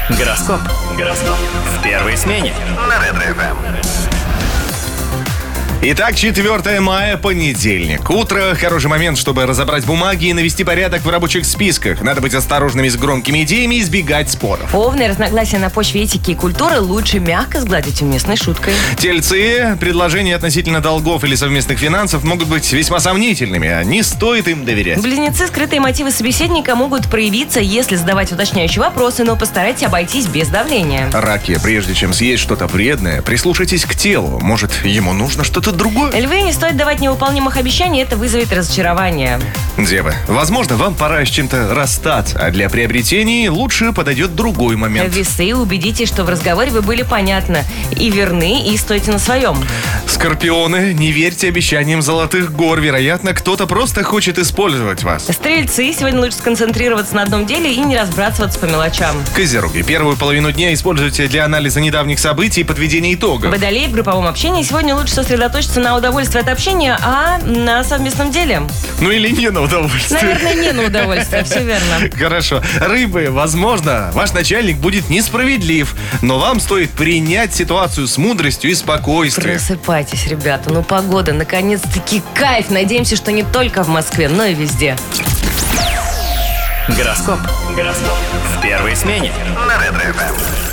Гороскоп. В первой смене. На Ретро-ФМ. Итак, 4 мая, понедельник. Утро – хороший момент, чтобы разобрать бумаги и навести порядок в рабочих списках. Надо быть осторожными с громкими идеями и избегать споров. Овны, разногласия на почве этики и культуры лучше мягко сгладить уместной шуткой. Тельцы, предложения относительно долгов или совместных финансов могут быть весьма сомнительными, а не стоит им доверять. Близнецы, скрытые мотивы собеседника могут проявиться, если задавать уточняющие вопросы, но постарайтесь обойтись без давления. Раки, прежде чем съесть что-то вредное, прислушайтесь к телу. Может, ему нужно что-то другое? Львы, не стоит давать невыполнимых обещаний, это вызовет разочарование. Девы, возможно, вам пора с чем-то расстаться, а для приобретений лучше подойдет другой момент. Весы, убедитесь, что в разговоре вы были понятны и верны, и стойте на своем. Скорпионы, не верьте обещаниям золотых гор. Вероятно, кто-то просто хочет использовать вас. Стрельцы, сегодня лучше сконцентрироваться на одном деле и не разбрасываться по мелочам. Козероги, первую половину дня используйте для анализа недавних событий и подведения итогов. Водолеи, в групповом общении сегодня лучше сосредоточиться на удовольствии от общения, а на совместном деле. Ну или не на удовольствие. Наверное, не на удовольствие, все верно. Хорошо. Рыбы, возможно, ваш начальник будет несправедлив, но вам стоит принять ситуацию с мудростью и спокойствием. Просыпайтесь, ребята, ну погода, наконец-таки кайф. Надеемся, что не только в Москве, но и везде. Гороскоп. В первой смене. На Ретро-ФМ.